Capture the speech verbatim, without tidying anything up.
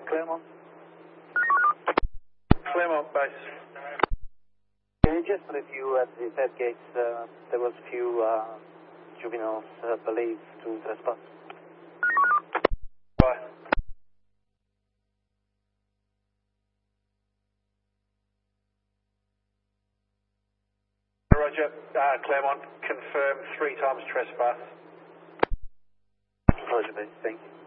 Claremont. Claremont base. Can you just review at the head gates? Uh, there was a few uh, juveniles uh, believed to trespass. Bye. Roger. Uh, Claremont, confirm three times trespass. Roger, base. Thank you.